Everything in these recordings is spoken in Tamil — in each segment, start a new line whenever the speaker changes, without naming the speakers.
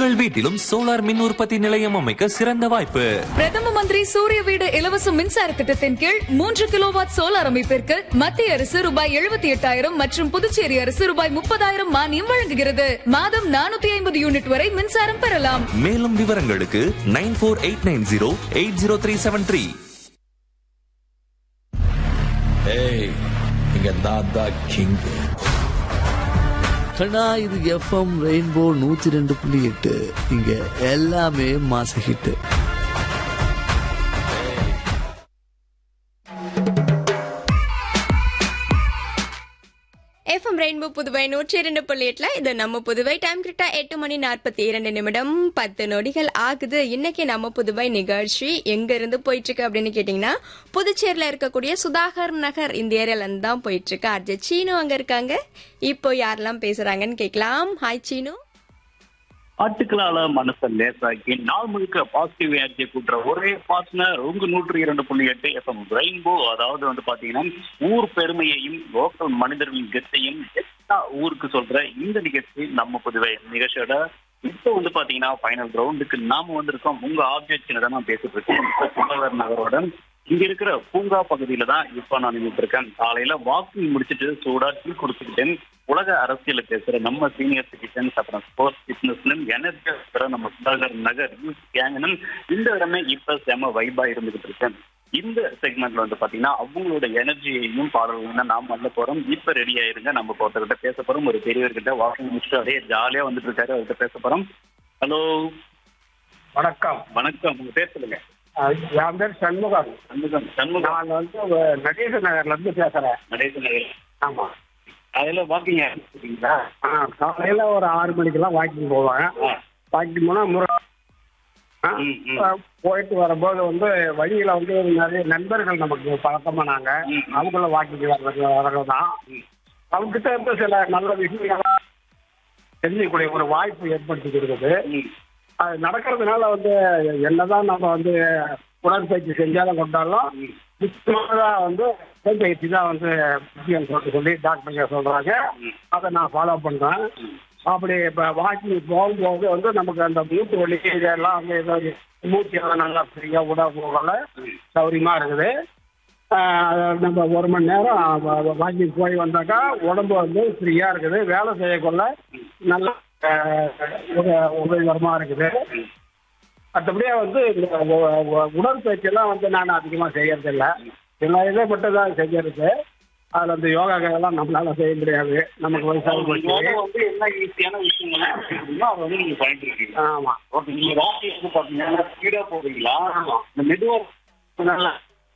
உங்கள் வீட்டிலும் சோலார் மின் உற்பத்தி நிலையம் அமைக்க சிறந்த வாய்ப்பு.
பிரதம மந்திரி சூரிய வீடு இலவச மின்சார திட்டத்தின் கீழ் 3 கிலோவாட் சோலார் அமைப்பிற்கு மத்திய அரசு ரூபாய் 78,000 மற்றும் புதுச்சேரி அரசு ரூபாய் 30,000 மானியம் வழங்குகிறது. மாதம் 450 யூனிட் வரை மின்சாரம் பெறலாம்.
மேலும் விவரங்களுக்கு 9489080373.
இங்க நான் தான் கிங்.
கண்ணா, இது எஃப்எம் ரெயின்போ 102.8. இங்க எல்லாமே மாச ஹிட்.
FM rainbow Puduvai 102.8. இது நம்ம புதுவை. டைம் கரெக்டா 8:42 ஆகுது. இன்னைக்கு நம்ம புதுவை நிகழ்ச்சி எங்க இருந்து போயிட்டு இருக்கு அப்படின்னு கேட்டீங்கன்னா, புதுச்சேரியில இருக்கக்கூடிய சுதாகர் நகர் இந்த ஏரியால இருந்து தான் போயிட்டு இருக்கு. அர்ஜே சீனு அங்க இருக்காங்க. இப்போ யாரெல்லாம் பேசுறாங்கன்னு கேட்கலாம். ஹாய் சீனு.
ஆட்டுக்களால மனசை லேசாக்கி நாள் முழுக்க பாசிட்டிவ் எனர்ஜி கூட்டுற ஒரே பார்ட்னர் உங்க 102.8 எஃப்எம் ரெயின்போ. அதாவது வந்து பாத்தீங்கன்னா, ஊர் பெருமையையும் லோக்கல் மனிதர்களின் கெத்தையும் எல்லா ஊருக்கு சொல்ற இந்த நிகழ்ச்சி நம்ம புதுவை நிகழ்ச்சியோட இப்போ வந்து பாத்தீங்கன்னா ஃபைனல் ரவுண்டுக்கு நாம வந்திருக்கோம். உங்க ஆப்ஜெக்ட் தான் பேசிட்டு இருக்கேன். சுதாகர் நகரோட இங்க இருக்கிற பூங்கா பகுதியில தான் இப்ப நான் நின்றுட்டு இருக்கேன். காலையில வாக்கிங் முடிச்சுட்டு சூடா டீ குடிச்சுக்கிட்டேன். உலக அரசியல பேசுற நம்ம சீனியர் சிட்டிசன்ஸ், அப்புறம் ஸ்போர்ட்ஸ் பிசினஸ் எனர்ஜி பேசுற நம்ம சுதாகர் நகர் யூத் கேங்கனும் இந்த இடமே இப்ப செம வைபா இருந்துகிட்டு இருக்கேன். இந்த செக்மெண்ட்ல வந்து பாத்தீங்கன்னா அவங்களோட எனர்ஜியையும் பாடல்களையும் நாம வரல போறோம். இப்ப ரெடி ஆயிருங்க. நம்ம ஒருத்தர்கிட்ட பேச போறோம். ஒரு பெரியவர்கிட்ட வாக்கிங் முடிச்சுட்டு அதே ஜாலியா வந்துட்டு இருக்காரு. அவர்கிட்ட பேச போறோம். ஹலோ,
வணக்கம்.
வணக்கம். உங்க பேர் சொல்லுங்க.
என் பேர் சண்முகம்.
சண்முகம்.
நான் வந்து நடேசன் நகர்ல இருந்து பேசுறேன்.
நடேசன் நகர்.
ஆமா.
அதில் வாக்கிங் இருக்கீங்களா?
காலையில ஒரு 6 மணிக்கெல்லாம் வாக்கிங் போவேன். வாக்கிங் போனா போயிட்டு வரும்போது வந்து வழியில வந்து நிறைய நண்பர்கள் நமக்கு பழக்கமானாங்க. அவங்கள வாக்கிங் வரதான் அவங்ககிட்ட இருந்து சில நல்ல விஷயங்கள்லாம் தெரிஞ்சுக்கூடிய ஒரு வாய்ப்பு ஏற்படுத்தி கொடுக்குது. அது நடக்கிறதுனால வந்து என்னதான் நம்ம வந்து உடற்பயிற்சி செஞ்சாலும் கொண்டாலும் முக்கியமாக வந்து உடற்பயிற்சி தான் வந்து முக்கியம் சொல்லி டாக்டருங்க சொல்றாங்க. அதை நான் ஃபாலோ பண்றேன். அப்படி இப்போ வாக்கிங் போகும்போது வந்து நமக்கு அந்த மூட்டு வலி இதெல்லாம் வந்து ஏதாவது மூச்சு எல்லாம் நல்லா ஃப்ரீயாக விட போகல சௌரியமாக இருக்குது. நம்ம 1 மணி நேரம் வாக்கிங் போய் வந்தாக்கா உடம்பு வந்து ஃப்ரீயாக இருக்குது. வேலை செய்யக்குள்ள நல்லா உபயோகரமாக இருக்குது. மற்றபடியே வந்து இந்த உடற்பயிற்சியெல்லாம் வந்து நான் அதிகமாக செய்யறதில்லை. எல்லா இதை மட்டும் தான் செய்யறது. அதில் அந்த யோகாக்கெல்லாம் நம்மளால செய்ய முடியாது. நமக்கு வயசாக போச்சு.
என்ன ஈஸியான விஷயங்கள்லாம் அதை வந்து நீங்க பண்ணிட்டு இருக்கீங்க.
ஆமாம்.
ஓகே. நீங்க வாக்கிங் வந்து பார்த்தீங்கன்னா ஸ்பீடாக போவீங்களா? ஆமாம். இந்த மெதுவாக நல்லா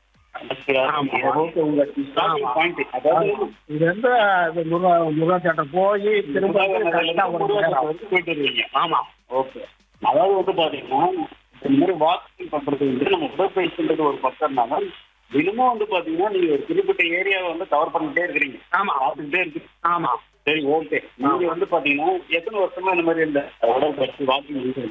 முருகாச்சேட்டை போய் திரும்ப
போயிட்டு வருவீங்க.
ஆமா.
ஓகே. அதாவது வந்து பாத்தீங்கன்னா இந்த மாதிரி வாக்கிங் பண்றது வந்து நம்ம உடற்பயிற்சின்றது ஒரு பக்கம் இருந்தாலும் தினமும் வந்து பாத்தீங்கன்னா நீங்க ஒரு குறிப்பிட்ட ஏரியாவை வந்து கவர் பண்ணிட்டே இருக்கிறீங்க.
ஆமா.
பார்த்துக்கிட்டே இருக்கு.
ஆமா.
சரி, ஓகே. நீங்க வந்து பாத்தீங்கன்னா எத்தனை வருஷமா இந்த மாதிரி இந்த உடற்பயிற்சி வாக்கிங்